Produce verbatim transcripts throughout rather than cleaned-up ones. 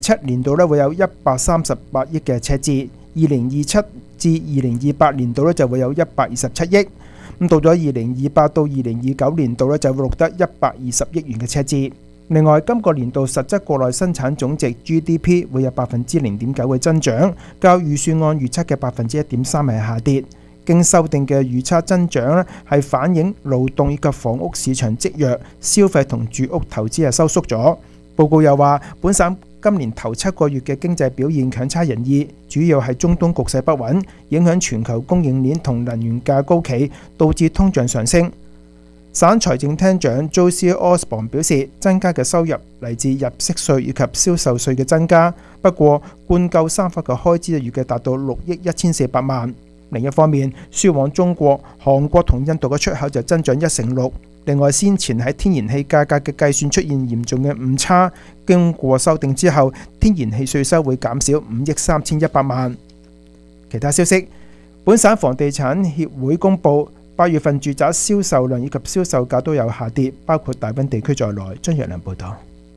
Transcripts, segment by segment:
七年度咧會有一百三十八億嘅赤字，二零二七至二零二八年度咧就會有一百二十七億。咁到咗二零二八到二零二九年度咧就會錄得一百二十億元嘅赤字。另外，今個年度實質國內生產總值 G D P 會有百分之零點九嘅增長，較預算案預測嘅百分之一點三係下跌。經修訂嘅預測增長咧係反映勞動以及房屋市場積弱，消費同住屋投資係收縮咗。報告又話，本省今年頭七個月嘅經濟表現強差人意，主要係中東局勢不穩，影響全球供應鏈同能源價高企，導致通脹上升。省財政廳長 Josie Osborne 表示，增加嘅收入嚟自入息稅以及銷售稅嘅增加，不過灌救三發嘅開支預計達到六億一千四百萬。另一方面，輸往中國、韓國同印度嘅出口就增長一成六。另外，先前喺天然氣價格嘅計算出現嚴重嘅誤差，經過修訂之後，天然氣稅收會減少五億三千一百萬。其他消息，本省房地產協會公佈，八月份住宅銷售量以及銷售價都有下跌，包括大溫地區在內。張若良報導。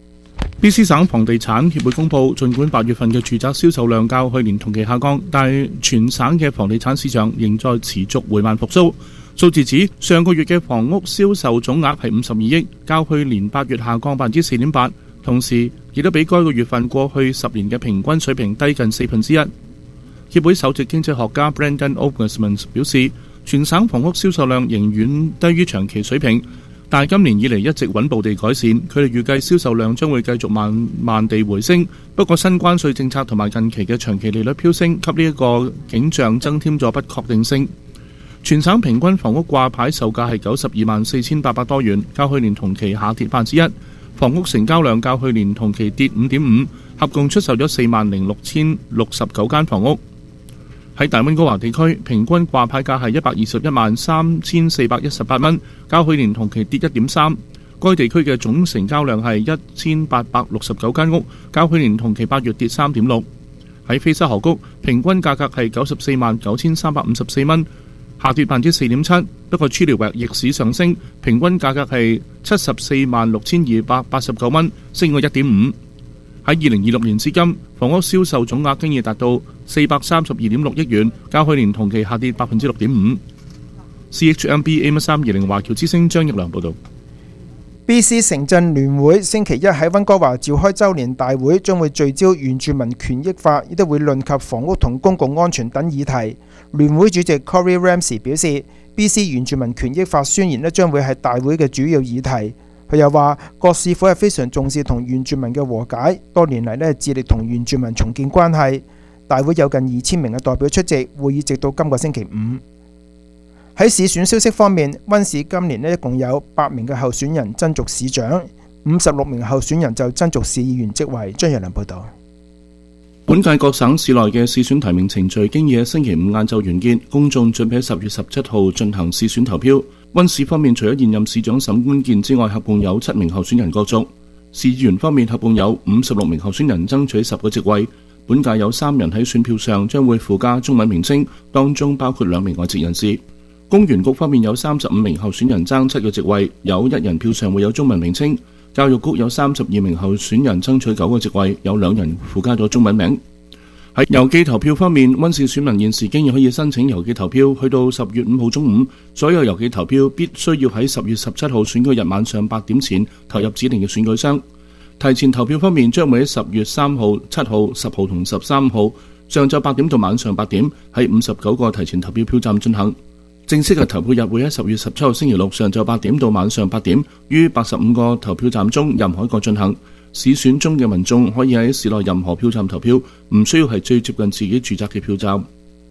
B C 省房地產協會公佈，儘管八月份嘅住宅銷售量較去年同期下降，但係全省嘅房地產市場仍在持續緩慢復甦。數字指上個月嘅房屋銷售總額係五十二億，較去年八月下降百分之四點八，同時亦都比該個月份過去十年嘅平均水平低近四分之一。協會首席經濟學家 Brendan Augustman 表示，全省房屋銷售量仍遠低於長期水平，但係今年以嚟一直穩步地改善。佢哋預計銷售量將會繼續慢慢地回升，不過新關稅政策同埋近期嘅長期利率飆升，給呢一個景象增添咗不確定性。全省平均房屋掛牌售價係九十二萬四千八百多元，較去年同期下跌百分之一。房屋成交量較去年同期跌五點五，合共出售咗四萬零六千六十九間房屋。喺大溫哥華地區，平均掛牌價係一百二十一萬三千四百一十八蚊，較去年同期跌一點三。該地區嘅總成交量係一千八百六十九間屋，較去年同期八月跌三點六。喺菲沙河谷，平均價格係九十四萬九千三百五十四蚊，下跌百分之四點七。不過 Chilliwack 逆市上升，平均價格係七十四萬六千二百八十九蚊，升過一點五。喺二零二六年至今，房屋銷售總額經已達到四百三十二點六億元，較去年同期下跌百分之六點五。C H M B A 三二零華僑之聲張奕良報導。 B C 城鎮聯會星期一喺溫哥華召開週年大會，將會聚焦原住民權益法，亦都會論及房屋同公共安全等議題。聯會主席 Corey Ramsey 表示 ，B C 原住民權益法宣言咧將會係大會嘅主要議題。佢又話，各市府係非常重視同原住民嘅和解，多年嚟咧致力同原住民重建關係。大會有近二千名嘅代表出席，會議直到今個星期五。喺市選消息方面，溫市今年咧一共有八名嘅候選人爭逐市長，五十六名候選人就爭逐市議員職位。張若良報導。 本屆各省市內嘅市選提名程序經已喺星期五晏晝完結，公眾準備喺十月十七號進行市選投票。溫市方面，除咗現任市長沈官健之外，合共有七名候選人角逐。市議員方面，合共有五十六名候選人爭取十個職位。本屆有三人喺選票上將會附加中文名稱，當中包括兩名外籍人士。公園局方面有三十五名候選人爭七個職位，有一人票上會有中文名稱。教育局有三十二名候選人爭取九個職位，有兩人附加咗中文名。喺郵寄投票方面，溫市選民現時經已可以申請郵寄投票，去到十月五號中午。所有郵寄投票必須要喺十月十七號選舉日晚上八點前投入指定嘅選舉箱。提前投票方面，將會喺十月三號、七號、十號同十三號上晝八點到晚上八點喺五十九個提前投票票站進行。正式嘅投票日會喺十月十七號星期六上晝八點到晚上八點，於八十五個投票站中任何一個進行。市選中嘅民眾可以喺市內任何票站投票，唔需要係最接近自己住宅嘅票站。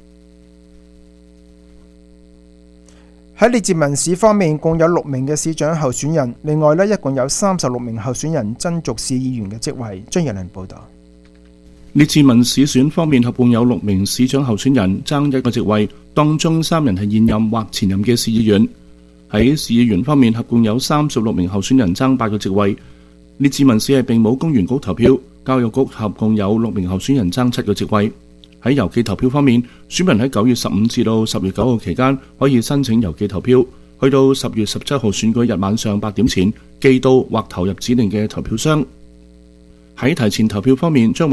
喺列治文市方面，共有六名嘅市長候選人，另外呢，一共有三十六名候選人爭逐市議員嘅職位。張若良報導。 列治文市選方面，合共有六名市長候選人爭一個職位，當中三人係現任或前任嘅市議員。喺市議員方面，合共有三十六名候選人爭八個職位。列治文市係並冇公園局投票，教育局合共有六名候選人爭七個職位。喺郵寄投票方面，選民喺九月十五至到十月九號期間可以申請郵寄投票，去到十月十七號選舉日晚上八點前寄到或投入指定嘅投票箱。 喺提前投票方面，將